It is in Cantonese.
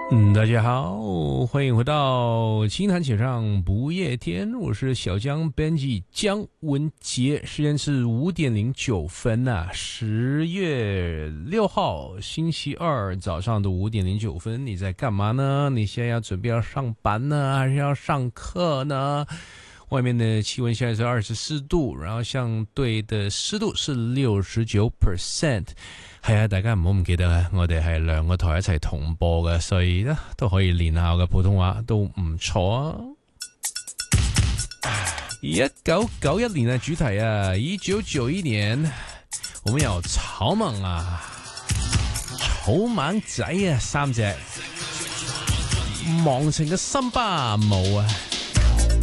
大家好，欢迎回到清谈且上不夜天，我是小江编辑江文杰，时间是5:09呐，10月6号星期二早上的5:09，你在干嘛呢？你现在要准备要上班呢，还是要上课呢？外面的气温现在是24度，然后相对的湿度是69%。係啊，大家唔好唔記得啊！我哋係兩個台一齊同播嘅，所以咧都可以練下我嘅普通話，都唔錯啊！1991年嘅主題啊，1991年，我們有草蜢啊，草蜢仔啊，3隻忘情嘅森巴舞啊！